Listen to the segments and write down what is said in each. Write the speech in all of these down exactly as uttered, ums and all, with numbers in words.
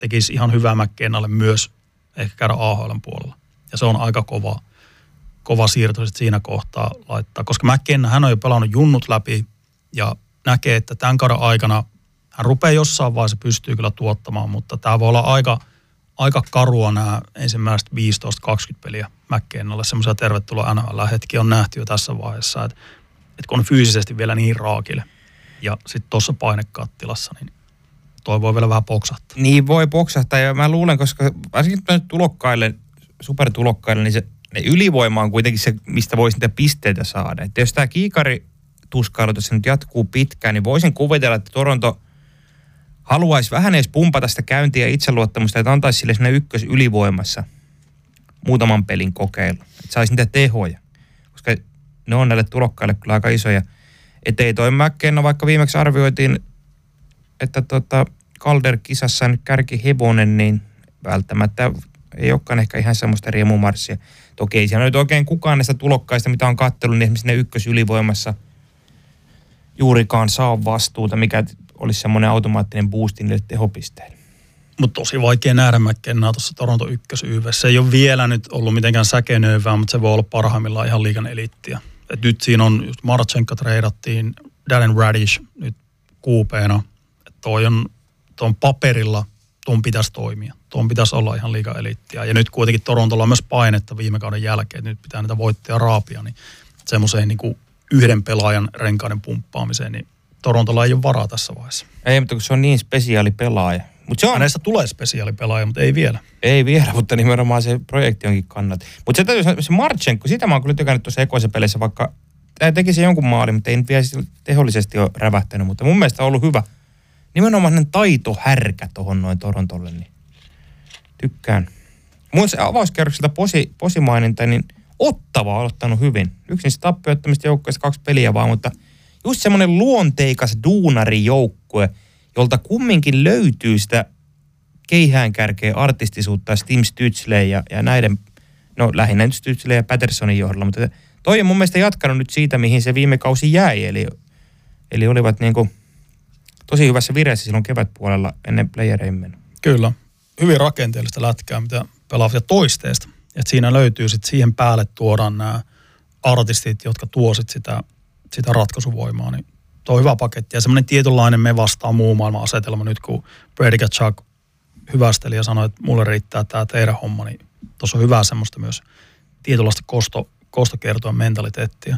tekisi ihan hyvää McKennalle myös ehkä käydä A H L:n puolella. Ja se on aika kova, kova siirto siinä kohtaa laittaa, koska McKenna, hän on jo pelannut junnut läpi ja näkee, että tämän kauden aikana hän rupeaa jossain vaiheessa, pystyy kyllä tuottamaan, mutta tämä voi olla aika, aika karua nämä ensimmäiset viisitoista kaksikymmentä peliä McKennalle. Semmoisia tervetuloa N H L-hetki on nähty jo tässä vaiheessa, että, että kun on fyysisesti vielä niin raakille ja sitten tuossa painekattilassa, niin toi voi vielä vähän poksahtaa. Niin voi poksahtaa ja mä luulen, koska varsinkin tulokkaille, supertulokkaille, niin se ne ylivoima on kuitenkin se, mistä voisi niitä pisteitä saada. Että jos tämä kiikari tuskailu tässä nyt jatkuu pitkään, niin voisin kuvitella, että Toronto haluaisi vähän edes pumpata sitä käyntiä ja itseluottamusta, että antaisi sille sinne ykkös ylivoimassa muutaman pelin kokeilu. Että saisi niitä tehoja, koska ne on näille tulokkaille kyllä aika isoja. Että ei toi McKenna, vaikka viimeksi arvioitiin, että tota Calder-kisassa nyt kärki hevonen, niin välttämättä ei olekaan ehkä ihan semmoista riemumarssia. Toki ei siellä nyt oikein kukaan näistä tulokkaista, mitä on katsellut, niin esimerkiksi ne ykkös ylivoimassa juurikaan saa vastuuta, mikä olisi semmoinen automaattinen boosti niille tehopisteille. Mutta tosi vaikea nähdä McKennaa tuossa Toronto ykkös Y V:ssä. Se ei ole vielä nyt ollut mitenkään säkenöivää, mutta se voi olla parhaimmillaan ihan liigan eliittiä. Et nyt siinä on, just Marchenko treidattiin, Darren Radish nyt kuupeena. Toi on, toi on paperilla, tuon pitäisi toimia. Tuon pitäisi olla ihan liigan eliittiä. Ja nyt kuitenkin Torontolla on myös painetta viime kauden jälkeen, että nyt pitää niitä voittoja raapia. Niin semmoiseen niin kuin yhden pelaajan renkaiden pumppaamiseen, niin Torontolla ei ole varaa tässä vaiheessa. Ei, mutta kun se on niin spesiaali pelaaja. Mut se on... Hänestä tulee spesiaali pelaaja, mutta ei vielä. Ei vielä, mutta nimenomaan se projekti onkin kannat. Mutta se täytyy sanoa, se Marchenko, sitä mä oon kyllä tykännyt tuossa ekoissa peleissä, vaikka tämä teki se jonkun maalin, mutta ei nyt vielä tehollisesti ole rävähtänyt, mutta mun mielestä on ollut hyvä. Nimenomaan hänen taitohärkä tuohon noin Torontolle, niin tykkään. Mun se avauskierrokselta posi, posimaininta, niin Ottava on ottanut hyvin. Yksi niistä tappioittamista joukkueista kaksi peliä vaan, mutta just semmoinen luonteikas duunarijoukkue, jolta kumminkin löytyy sitä keihäänkärkeä artistisuutta, Tim Stützle ja, ja näiden, no lähinnä nyt Stützle ja Pattersonin johdolla, mutta toi on mun mielestä jatkanut nyt siitä, mihin se viime kausi jäi, eli, eli olivat niinku tosi hyvässä vireessä silloin kevätpuolella ennen playereihin mennä. Kyllä, hyvin rakenteellista lätkää, mitä pelaavat ja toisteesta. Että siinä löytyy sitten siihen päälle tuodaan nämä artistit, jotka tuo sit sitä, sitä ratkaisuvoimaa. Niin tuo on hyvä paketti ja semmoinen tietynlainen me vastaan muu maailman asetelma nyt, kun Brady Tkachuk hyvästeli ja sanoi, että mulle riittää tämä teidän homma, niin tuossa on hyvää semmoista myös tietynlaista kosto, kostokertoa mentaliteettia.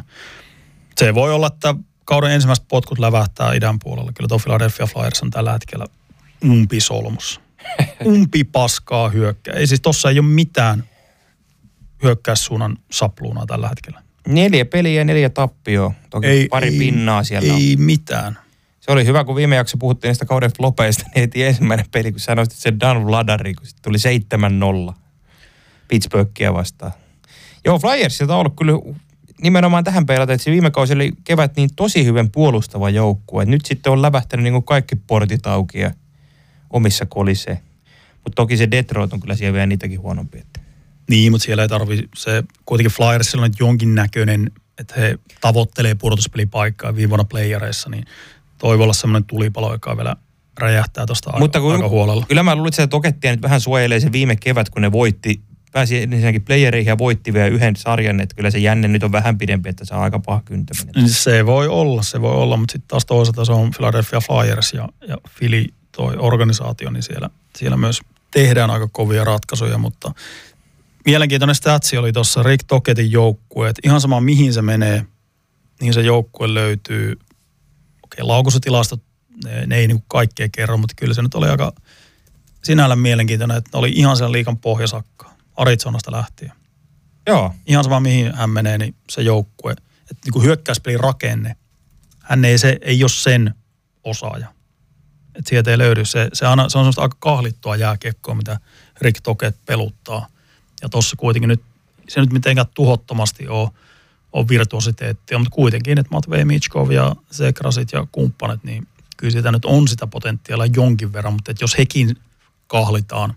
Se voi olla, että kauden ensimmäiset potkut lävähtää idän puolella. Kyllä tuo Philadelphia Flyers on tällä hetkellä umpisolmussa. Umpi paskaa hyökkää. Ei siis tossa ei ole mitään hyökkäyssuunnan sapluunaa tällä hetkellä. Neljä peliä ja neljä tappioa. Toki ei, pari ei, pinnaa siellä ei on. Ei mitään. Se oli hyvä, kun viime jakso puhuttiin niistä kauden flopeista, niin heti ensimmäinen peli, kun sä nostit sen Dan Vladari, kun tuli seitsemän nolla Pittsburghia vastaan. Joo, Flyersilta on ollut kyllä nimenomaan tähän peilata, että se viime kausi oli kevät niin tosi hyvän puolustava joukkue. Nyt sitten on lävähtänyt niin kuin kaikki portit auki ja omissa kolisee. Mutta toki se Detroit on kyllä siellä vielä niitäkin huonompi. Niin, mutta siellä ei tarvitse, se kuitenkin Flyersilla on jonkinnäköinen, että he tavoittelee pudotuspelipaikkaa viime vuonna playereissa, niin toi voi olla semmoinen tulipalo, joka vielä räjähtää tuosta aika, kun, aika huolella. Kyllä mä luulen, että se Tokettia nyt vähän suojelee se viime kevät, kun ne voitti, pääsi ensinnäkin playereihin ja voitti vielä yhden sarjan, että kyllä se jänne nyt on vähän pidempi, että se on aika paha kyntäminen. Se voi olla, se voi olla, mutta sitten taas toisaalta se on Philadelphia Flyers ja, ja Philly, toi organisaatio, niin siellä, siellä myös tehdään aika kovia ratkaisuja, mutta mielenkiintoinen statsi oli tuossa Rick Tocchettin joukkue, että ihan sama mihin se menee, niin se joukkue löytyy. Okei, laukusutilastot, ne, ne ei niin kaikkea kerro, mutta kyllä se nyt oli aika sinällään mielenkiintoinen, että oli ihan sen liigan pohjasakkaa, Arizonasta lähtien. Joo. Ihan sama mihin hän menee, niin se joukkue, että niin kuin hyökkäyspelin rakenne, hän ei, se, ei ole sen osaaja. Että sieltä ei löydy, se, se, on, se on semmoista aika kahlittua jääkiekkoa, mitä Rick Tocchet peluttaa. Ja tuossa kuitenkin nyt, se nyt mitenkään tuhottomasti ole, ole virtuositeettia, mutta kuitenkin, että Matvei Michkov ja Zekrasit ja kumppanit, niin kyllä sitä nyt on sitä potentiaalia jonkin verran, mutta että jos hekin kahlitaan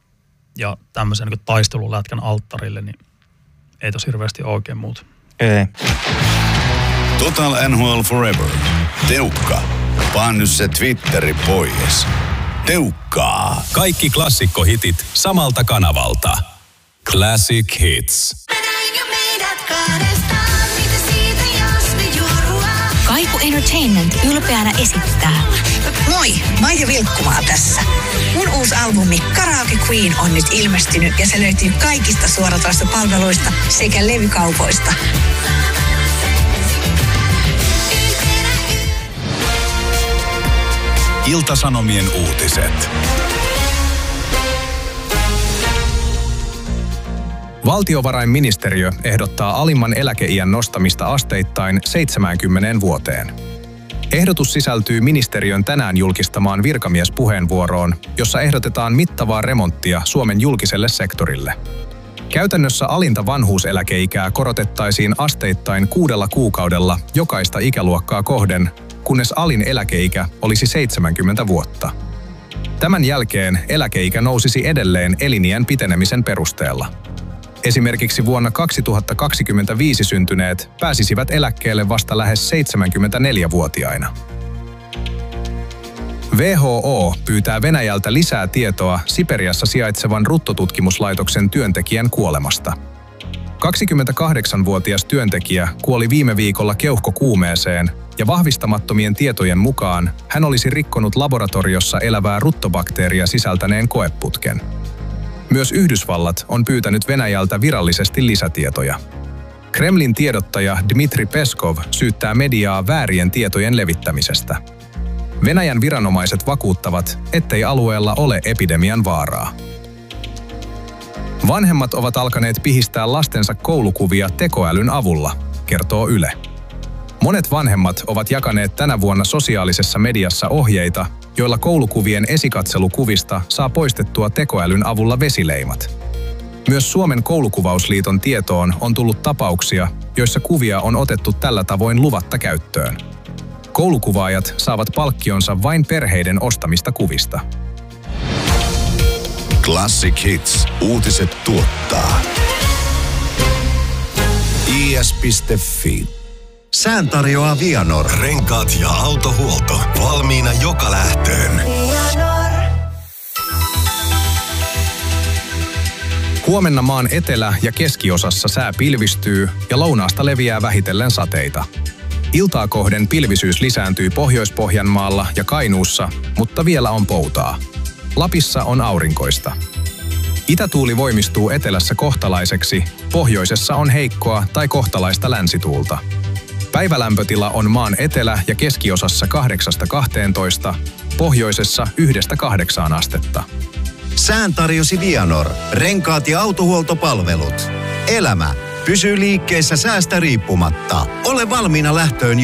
ja tämmöisen niin taistelulätkän alttarille, niin ei tosi hirveästi oikein muuta. Ei. Total N H L Forever. Teukka. Paan nyt se Twitteri pois. Teukkaa. Kaikki klassikkohitit samalta kanavalta. Classic Hits. Kaiku Entertainment ylpeänä esittää. Moi, Maija Vilkkumaa tässä. Mun uusi albumi Karaoke Queen on nyt ilmestynyt ja se löytyy kaikista suoratoistopalveluista sekä levykaupoista. Ilta-Sanomien uutiset. Valtiovarainministeriö ehdottaa alimman eläkeiän nostamista asteittain seitsemäänkymmeneen vuoteen. Ehdotus sisältyy ministeriön tänään julkistamaan virkamiespuheenvuoroon, jossa ehdotetaan mittavaa remonttia Suomen julkiselle sektorille. Käytännössä alinta vanhuuseläkeikää korotettaisiin asteittain kuudella kuukaudella jokaista ikäluokkaa kohden, kunnes alin eläkeikä olisi seitsemänkymmentä vuotta. Tämän jälkeen eläkeikä nousisi edelleen eliniän pitenemisen perusteella. Esimerkiksi vuonna kaksituhattakaksikymmentäviisi syntyneet pääsisivät eläkkeelle vasta lähes seitsemänkymmentäneljävuotiaina. W H O pyytää Venäjältä lisää tietoa Siperiassa sijaitsevan ruttotutkimuslaitoksen työntekijän kuolemasta. kaksikymmentäkahdeksanvuotias työntekijä kuoli viime viikolla keuhkokuumeeseen ja vahvistamattomien tietojen mukaan hän olisi rikkonut laboratoriossa elävää ruttobakteeria sisältäneen koeputken. Myös Yhdysvallat on pyytänyt Venäjältä virallisesti lisätietoja. Kremlin tiedottaja Dmitri Peskov syyttää mediaa väärien tietojen levittämisestä. Venäjän viranomaiset vakuuttavat, ettei alueella ole epidemian vaaraa. Vanhemmat ovat alkaneet pihistää lastensa koulukuvia tekoälyn avulla, kertoo Yle. Monet vanhemmat ovat jakaneet tänä vuonna sosiaalisessa mediassa ohjeita, joilla koulukuvien esikatselukuvista saa poistettua tekoälyn avulla vesileimat. Myös Suomen koulukuvausliiton tietoon on tullut tapauksia, joissa kuvia on otettu tällä tavoin luvatta käyttöön. Koulukuvaajat saavat palkkionsa vain perheiden ostamista kuvista. Classic Hits. Uutiset tuottaa. I S piste F I. Sään tarjoaa Vianor. Renkaat ja autohuolto. Valmiina joka lähtöön. Huomenna maan etelä- ja keskiosassa sää pilvistyy ja lounaasta leviää vähitellen sateita. Iltaa kohden pilvisyys lisääntyy Pohjois-Pohjanmaalla ja Kainuussa, mutta vielä on poutaa. Lapissa on aurinkoista. Itätuuli voimistuu etelässä kohtalaiseksi, pohjoisessa on heikkoa tai kohtalaista länsituulta. Päivälämpötila on maan etelä- ja keskiosassa kahdeksasta kahteentoista, pohjoisessa yhdestä kahdeksaan astetta. Sään tarjosi Vianor. Renkaat ja autohuoltopalvelut. Elämä pysyy liikkeessä säästä riippumatta. Ole valmiina lähtöön